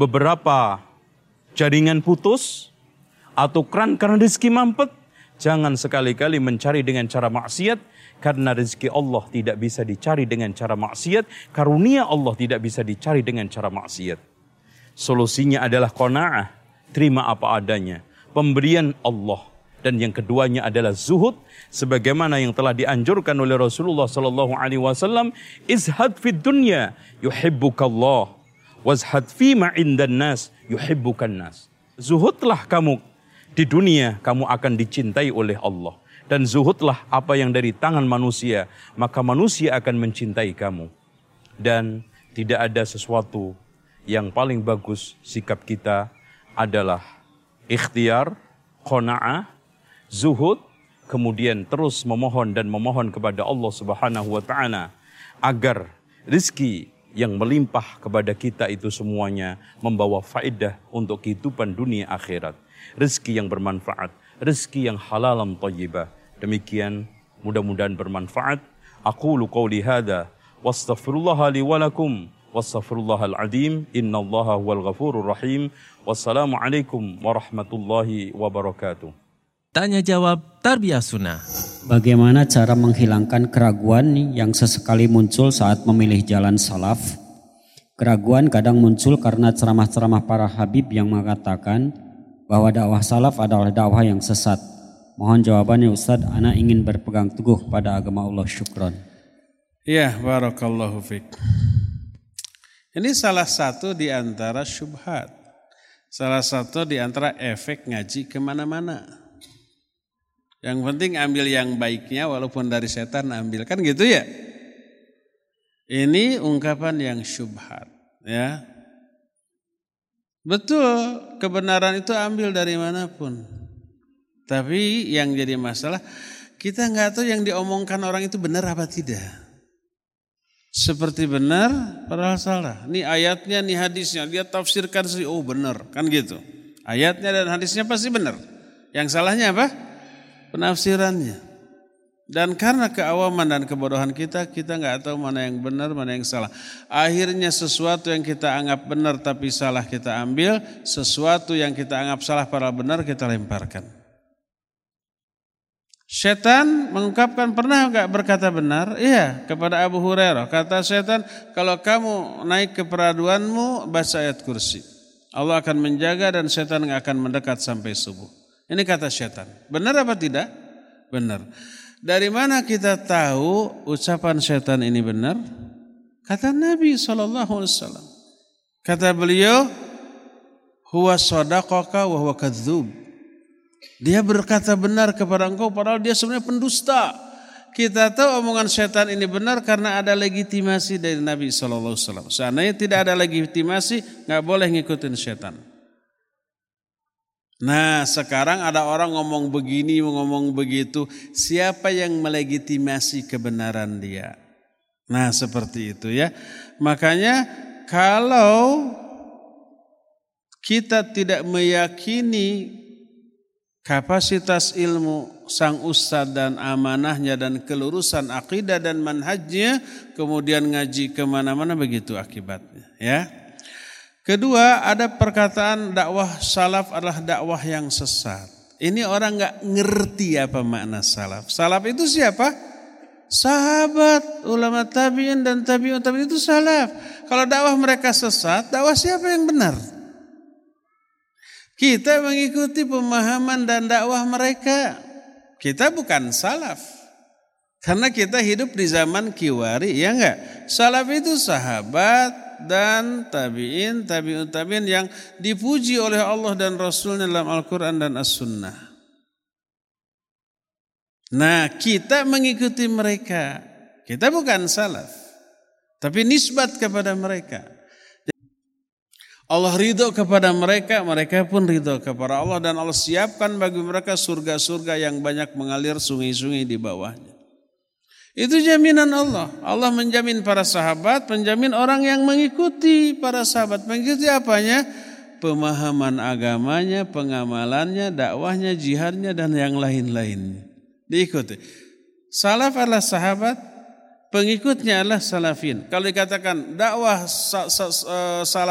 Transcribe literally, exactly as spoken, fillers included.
beberapa jaringan putus atau keran-keran rezeki mampet, jangan sekali-kali mencari dengan cara maksiat, karena rezeki Allah tidak bisa dicari dengan cara maksiat, karunia Allah tidak bisa dicari dengan cara maksiat. Solusinya adalah qanaah, terima apa adanya, pemberian Allah. Dan yang keduanya adalah zuhud, sebagaimana yang telah dianjurkan oleh Rasulullah sallallahu alaihi wasallam, izhad fid dunya yuhibbukallah, wazhad fi ma indan nas yuhibbukan nas. Zuhudlah kamu di dunia, kamu akan dicintai oleh Allah. Dan zuhudlah apa yang dari tangan manusia, maka manusia akan mencintai kamu. Dan tidak ada sesuatu yang paling bagus sikap kita adalah ikhtiar, qanaah, zuhud, kemudian terus memohon dan memohon kepada Allah Subhanahu wa taala agar rezeki yang melimpah kepada kita itu semuanya membawa faedah untuk kehidupan dunia akhirat. Rezeki yang bermanfaat, rezeki yang halalan thayyibah. Demikian, mudah-mudahan bermanfaat. Aqulu qawli hadza wastaghfirullaha li wa lakum wastaghfirullahal azim innallaha huwal ghafurur rahim. Wassalamualaikum warahmatullahi wabarakatuh. Tanya jawab Tarbiyah Sunnah. Bagaimana cara menghilangkan keraguan yang sesekali muncul saat memilih jalan salaf? Keraguan kadang muncul karena ceramah-ceramah para habib yang mengatakan bahwa dakwah salaf adalah dakwah yang sesat. Mohon jawabannya Ustaz, ana ingin berpegang teguh pada agama Allah. Syukron. Ya, barakallahu fiik. Ini salah satu di antara syubhat. Salah satu di antara efek ngaji kemana-mana. Yang penting ambil yang baiknya walaupun dari setan ambil, kan gitu ya. Ini ungkapan yang syubhat, ya. Betul, kebenaran itu ambil dari manapun. Tapi yang jadi masalah, kita nggak tahu yang diomongkan orang itu benar apa tidak. Seperti benar, padahal salah. Ini ayatnya, nih hadisnya, dia tafsirkan sih, oh benar, kan gitu. Ayatnya dan hadisnya pasti benar. Yang salahnya apa? Penafsirannya. Dan karena keawaman dan kebodohan kita, kita nggak tahu mana yang benar, mana yang salah. Akhirnya sesuatu yang kita anggap benar tapi salah kita ambil, sesuatu yang kita anggap salah padahal benar kita lemparkan. Setan mengungkapkan, pernah nggak berkata benar? Iya, kepada Abu Hurairah. Kata setan, kalau kamu naik ke peraduanmu, baca ayat kursi. Allah akan menjaga dan setan nggak akan mendekat sampai subuh. Ini kata setan. Benar apa tidak? Benar. Dari mana kita tahu ucapan setan ini benar? Kata Nabi shallallahu alaihi wasallam. Kata beliau, huwa shadaqaka wa huwa kadzdzub. Dia berkata benar kepada engkau padahal dia sebenarnya pendusta. Kita tahu omongan setan ini benar karena ada legitimasi dari Nabi shallallahu alaihi wasallam. Seandainya tidak ada legitimasi, nggak boleh ngikutin setan. Nah, sekarang ada orang ngomong begini, ngomong begitu. Siapa yang melegitimasi kebenaran dia? Nah, seperti itu ya. Makanya kalau kita tidak meyakini kapasitas ilmu sang ustadz dan amanahnya dan kelurusan akidah dan manhajnya, kemudian ngaji kemana-mana, begitu akibatnya ya. Kedua, ada perkataan dakwah salaf adalah dakwah yang sesat. Ini orang gak ngerti apa makna salaf. Salaf itu siapa? Sahabat, ulama tabi'in dan tabi'un tabi'in itu salaf. Kalau dakwah mereka sesat, dakwah siapa yang benar? Kita mengikuti pemahaman dan dakwah mereka. Kita bukan salaf. Karena kita hidup di zaman kiwari, ya enggak? Salaf itu sahabat dan tabi'in, tabi'un tabi'in yang dipuji oleh Allah dan Rasulnya dalam Al-Quran dan As-Sunnah. Nah, kita mengikuti mereka. Kita bukan salaf, tapi nisbat kepada mereka. Allah ridho kepada mereka, mereka pun ridho kepada Allah, dan Allah siapkan bagi mereka surga-surga yang banyak mengalir sungai-sungai di bawahnya. Itu jaminan Allah. Allah menjamin para sahabat, menjamin orang yang mengikuti para sahabat. Mengikuti apanya? Pemahaman agamanya, pengamalannya, dakwahnya, jihadnya, dan yang lain-lainnya. Diikuti. Salaf adalah sahabat, pengikutnya adalah salafin. Kalau dikatakan dakwah salaf